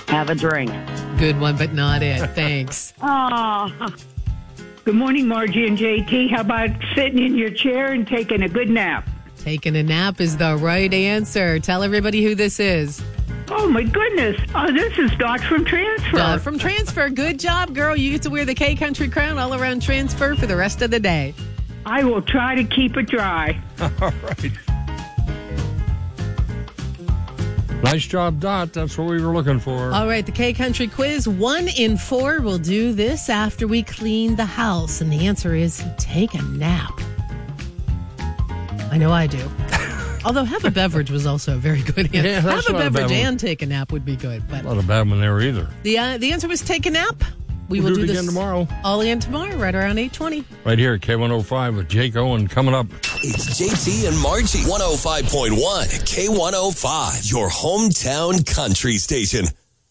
have a drink. Good one, but not it. Thanks. Oh, good morning, Margie and JT. How about sitting in your chair and taking a good nap? Taking a nap is the right answer. Tell everybody who this is. Oh, my goodness. Oh, this is Dot from Transfer. Dot from Transfer. Good job, girl. You get to wear the K-Country crown all around Transfer for the rest of the day. I will try to keep it dry. All right. Nice job, Dot. That's what we were looking for. All right, the K-Country quiz. 1 in 4 will do this after we clean the house. And the answer is take a nap. I know I do. Although have a beverage was also a very good answer. Yeah, that's have a not a beverage bad one. and take a nap would be good. But Not a bad one there either. the answer was take a nap. We will We'll do it this again tomorrow. All again tomorrow, right around 8:20. Right here at K105 with Jake Owen coming up. It's JT and Margie. 105.1 K105, your hometown country station.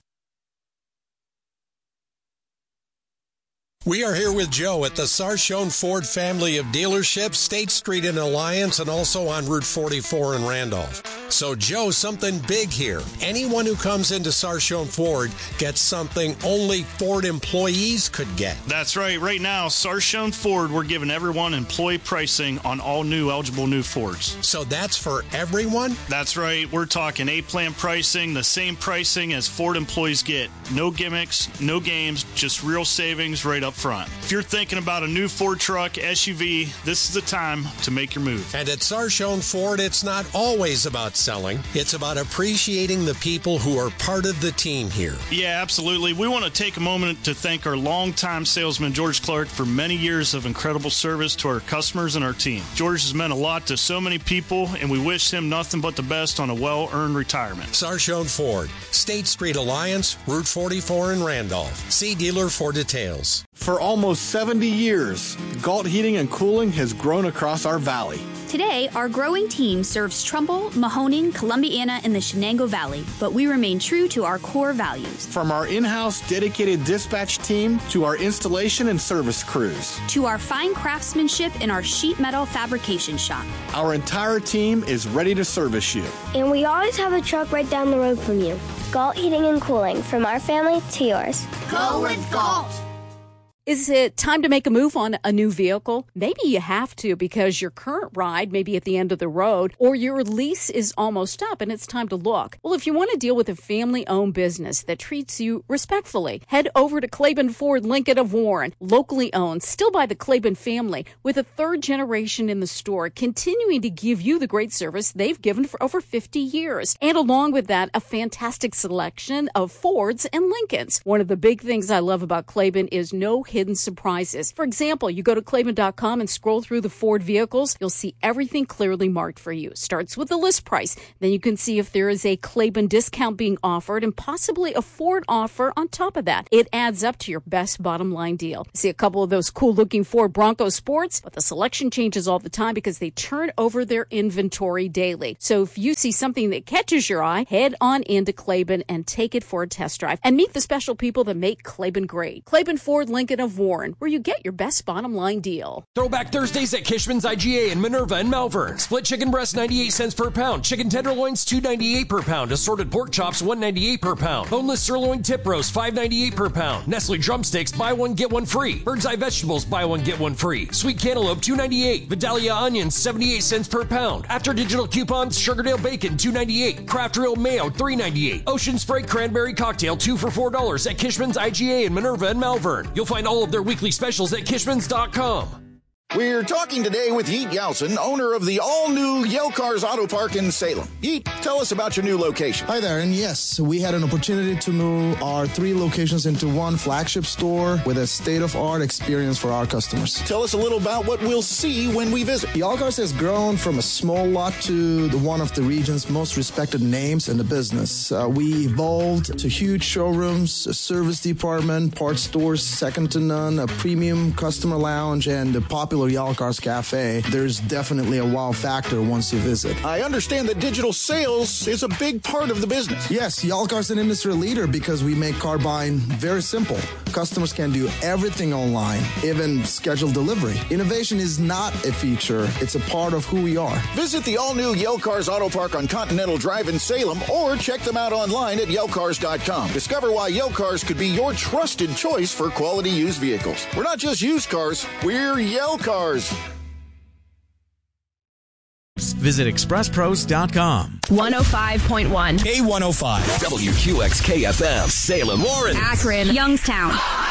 We are here with Joe at the Sarchone Ford family of dealerships, State Street in Alliance, and also on Route 44 in Randolph. So, Joe, something big here. Anyone who comes into Sarchone Ford gets something only Ford employees could get. That's right. Right now, Sarchone Ford, we're giving everyone employee pricing on all new eligible new Fords. So that's for everyone? That's right. We're talking A-plan pricing, the same pricing as Ford employees get. No gimmicks, no games, just real savings right up front. If you're thinking about a new Ford truck, SUV, this is the time to make your move. And at Sarchone Ford, it's not always about selling. It's about appreciating the people who are part of the team here. Yeah, absolutely. We want to take a moment to thank our longtime salesman, George Clark, for many years of incredible service to our customers and our team. George has meant a lot to so many people, and we wish him nothing but the best on a well-earned retirement. Sarchone Ford, State Street Alliance, Route 44 in Randolph. See dealer for details. For almost 70 years, Galt Heating and Cooling has grown across our valley. Today, our growing team serves Trumbull, Mahoning, Columbiana, and the Shenango Valley, but we remain true to our core values. From our in-house dedicated dispatch team to our installation and service crews. To our fine craftsmanship in our sheet metal fabrication shop. Our entire team is ready to service you. And we always have a truck right down the road from you. Galt Heating and Cooling, from our family to yours. Go with Galt! Is it time to make a move on a new vehicle? Maybe you have to because your current ride may be at the end of the road or your lease is almost up and it's time to look. Well, if you want to deal with a family-owned business that treats you respectfully, head over to Claiborne Ford Lincoln of Warren, locally owned, still by the Claiborne family, with a third generation in the store, continuing to give you the great service they've given for over 50 years. And along with that, a fantastic selection of Fords and Lincolns. One of the big things I love about Claiborne is no hidden surprises. For example, you go to Claiborne.com and scroll through the Ford vehicles. You'll see everything clearly marked for you. Starts with the list price. Then you can see if there is a Claiborne discount being offered and possibly a Ford offer on top of that. It adds up to your best bottom line deal. See a couple of those cool looking Ford Bronco Sports, but the selection changes all the time because they turn over their inventory daily. So if you see something that catches your eye, head on into Claiborne and take it for a test drive and meet the special people that make Claiborne great. Claiborne Ford Lincoln of Warren, where you get your best bottom line deal. Throwback Thursdays at Kishman's IGA in Minerva and Malvern. Split chicken breast 98 cents per pound. Chicken tenderloins $2.98 per pound. Assorted pork chops $1.98 per pound. Boneless sirloin tip roast $5.98 per pound. Nestle drumsticks buy one get one free. Bird's Eye vegetables buy one get one free. Sweet cantaloupe $2.98. Vidalia onions 78 cents per pound. After digital coupons, Sugardale bacon $2.98. Kraft Real mayo $3.98. Ocean Spray cranberry cocktail 2 for $4 at Kishman's IGA in Minerva and Malvern. You'll find all of their weekly specials at Kishmans.com. We're talking today with Yeet Yelson, owner of the all-new Yale Cars Auto Park in Salem. Yeet, tell us about your new location. Hi there, and yes, we had an opportunity to move our 3 locations into one flagship store with a state-of-art experience for our customers. Tell us a little about what we'll see when we visit. Yale Cars has grown from a small lot to one of the region's most respected names in the business. We evolved to huge showrooms, a service department, parts stores second to none, a premium customer lounge, and a popular or Yellowcars Cafe, there's definitely a wow factor once you visit. I understand that digital sales is a big part of the business. Yes, Yellowcars is an industry leader because we make car buying very simple. Customers can do everything online, even schedule delivery. Innovation is not a feature, it's a part of who we are. Visit the all-new Yellowcars Auto Park on Continental Drive in Salem or check them out online at yellcars.com. Discover why Yellowcars could be your trusted choice for quality used vehicles. We're not just used cars, we're Yellowcars. Visit expresspros.com. 105.1 K105 WQXK-FM Salem, Warren, Akron, Youngstown.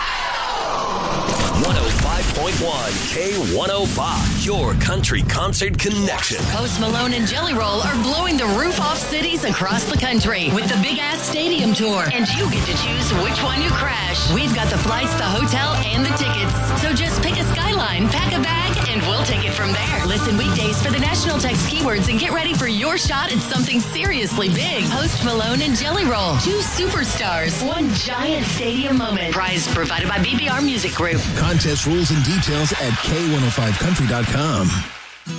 105.1 K105, your country concert connection. Post Malone and Jelly Roll are blowing the roof off cities across the country with the Big Ass Stadium Tour, and you get to choose which one you crash. We've got the flights, the hotel, and the tickets. So just pick a skyline, pack a bag, and we'll take it from there. Listen weekdays for the national text keywords and get ready for your shot at something seriously big. Post Malone and Jelly Roll, 2 superstars, 1 giant stadium moment. Prize provided by BBR Music Group. Contest rules and details at K105country.com.